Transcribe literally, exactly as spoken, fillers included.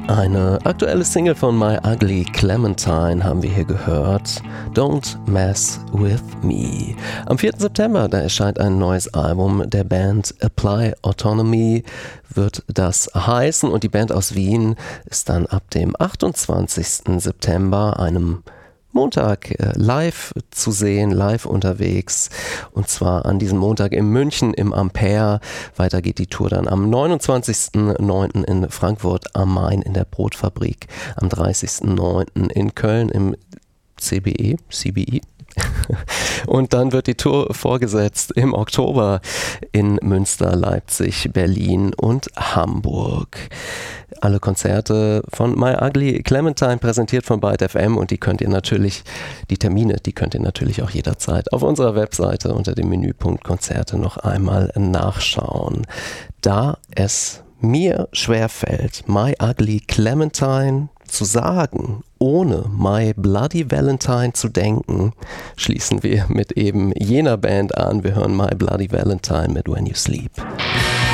Eine aktuelle Single von My Ugly Clementine haben wir hier gehört. Don't Mess With Me. Am vierten September, da erscheint ein neues Album der Band Apply Autonomy, wird das heißen. Und die Band aus Wien ist dann ab dem achtundzwanzigsten September, einem Montag, äh, live zu sehen, live unterwegs, und zwar an diesem Montag in München im Ampere. Weiter geht die Tour dann am neunundzwanzigsten neunten in Frankfurt am Main in der Brotfabrik, am dreißigsten neunten in Köln im C B E, C B E. Und dann wird die Tour vorgesetzt im Oktober in Münster, Leipzig, Berlin und Hamburg. Alle Konzerte von My Ugly Clementine präsentiert von Byte F M, und die könnt ihr natürlich, die Termine, die könnt ihr natürlich auch jederzeit auf unserer Webseite unter dem Menüpunkt Konzerte noch einmal nachschauen. Da es mir schwerfällt, My Ugly Clementine zu sagen, ohne My Bloody Valentine zu denken, schließen wir mit eben jener Band an. Wir hören My Bloody Valentine mit When You Sleep.